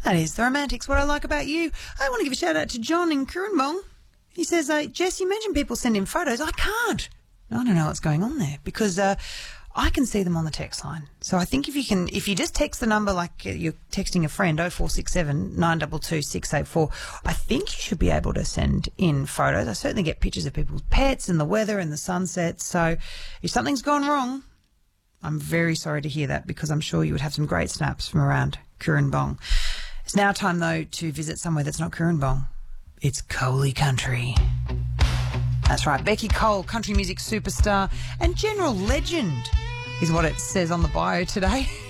That is The Romantics, what I like about you. I want to give a shout out to John in Currumbong. He says, Jess, you mentioned people send in photos. I can't. I don't know what's going on there because I can see them on the text line. So I think if you just text the number like you're texting a friend, 0467 922 684, I think you should be able to send in photos. I certainly get pictures of people's pets and the weather and the sunsets. So if something's gone wrong, I'm very sorry to hear that because I'm sure you would have some great snaps from around Currumbong. It's now time, though, to visit somewhere that's not Currumbong. It's Coley Country. That's right, Becky Cole, country music superstar and general legend is what it says on the bio today.